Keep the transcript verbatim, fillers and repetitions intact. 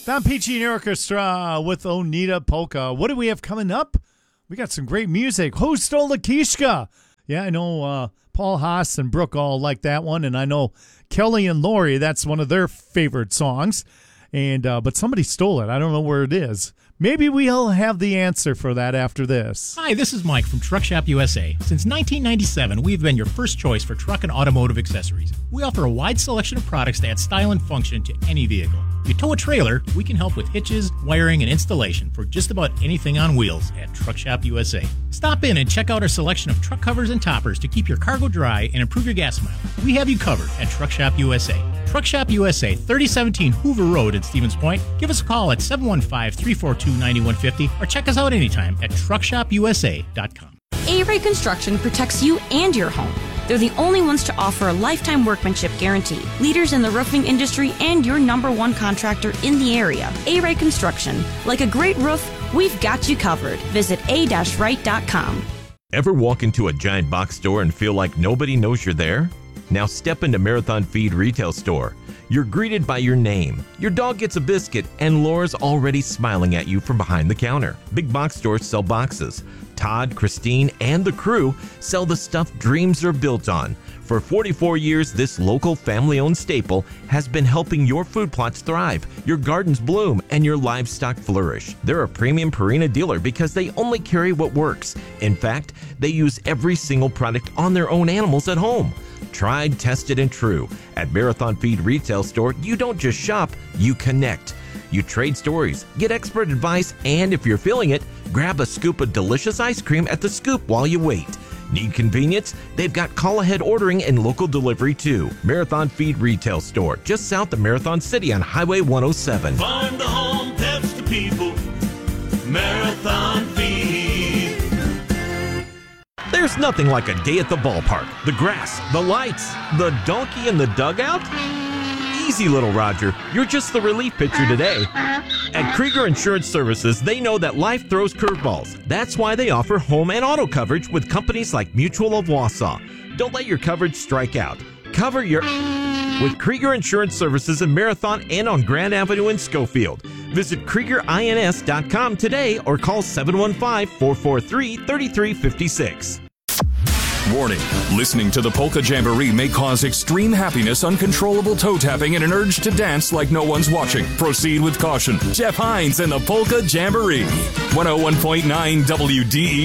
Don Peachy and Orchestra with Oneida Polka. What do we have coming up? We got some great music. Who Stole the Kishka? Yeah, I know uh, Paul Haas and Brooke all like that one, and I know Kelly and Lori, that's one of their favorite songs. And uh, but somebody stole it. I don't know where it is. Maybe we'll have the answer for that after this. Hi, this is Mike from Truck Shop U S A. Since nineteen ninety-seven, we've been your first choice for truck and automotive accessories. We offer a wide selection of products to add style and function to any vehicle. If you tow a trailer, we can help with hitches, wiring, and installation for just about anything on wheels at Truck Shop U S A. Stop in and check out our selection of truck covers and toppers to keep your cargo dry and improve your gas mileage. We have you covered at Truck Shop U S A. Truck Shop U S A, thirty seventeen Hoover Road in Stevens Point. Give us a call at seven one five, three four two, nine one five zero or check us out anytime at truck shop u s a dot com. A-Ray Construction protects you and your home. They're the only ones to offer a lifetime workmanship guarantee. Leaders in the roofing industry and your number one contractor in the area. A-Ray Construction. Like a great roof, we've got you covered. Visit a dash right dot com. Ever walk into a giant box store and feel like nobody knows you're there? Now step into Marathon Feed Retail Store. You're greeted by your name. Your dog gets a biscuit, and Laura's already smiling at you from behind the counter. Big box stores sell boxes. Todd, Christine, and the crew sell the stuff dreams are built on. For forty-four years, this local family-owned staple has been helping your food plots thrive, your gardens bloom, and your livestock flourish. They're a premium Purina dealer because they only carry what works. In fact, they use every single product on their own animals at home. Tried, tested, and true. At Marathon Feed Retail Store, you don't just shop, you connect. You trade stories, get expert advice, and if you're feeling it, grab a scoop of delicious ice cream at the Scoop while you wait. Need convenience? They've got call-ahead ordering and local delivery too. Marathon Feed Retail Store, just south of Marathon City on Highway one oh seven. Farm to home, pets to people. Marathon Feed. There's nothing like a day at the ballpark. The grass, the lights, the donkey in the dugout. Easy, little Roger. You're just the relief pitcher today. At Krieger Insurance Services, they know that life throws curveballs. That's why they offer home and auto coverage with companies like Mutual of Wausau. Don't let your coverage strike out. Cover your... with Krieger Insurance Services in Marathon and on Grand Avenue in Schofield. Visit Krieger Ins dot com today or call seven one five, four four three, three three five six. Warning, listening to the Polka Jamboree may cause extreme happiness, uncontrollable toe tapping, and an urge to dance like no one's watching. Proceed with caution. Jeff Hines and the Polka Jamboree. one oh one point nine W D E